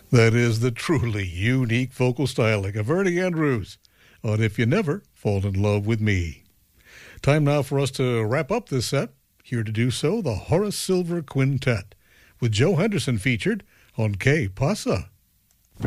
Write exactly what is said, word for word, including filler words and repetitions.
That is the truly unique vocal styling of Ernie Andrews on If You Never Fall in Love with Me. Time now for us to wrap up this set. Here to do so, the Horace Silver Quintet, with Joe Henderson featured on Que Pasa.